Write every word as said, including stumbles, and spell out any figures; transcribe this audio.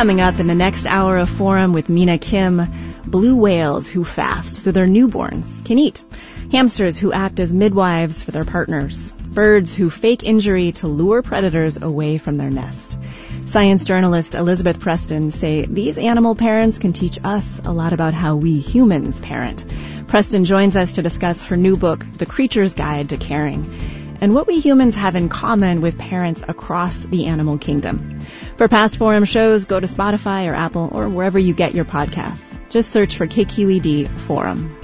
Coming up in the next hour of Forum with Mina Kim, blue whales who fast so their newborns can eat. Hamsters who act as midwives for their partners. Birds who fake injury to lure predators away from their nest. Science journalist Elizabeth Preston say these animal parents can teach us a lot about how we humans parent. Preston joins us to discuss her new book, The Creature's Guide to Caring, and what we humans have in common with parents across the animal kingdom. For past Forum shows, go to Spotify or Apple or wherever you get your podcasts. Just search for K Q E D Forum.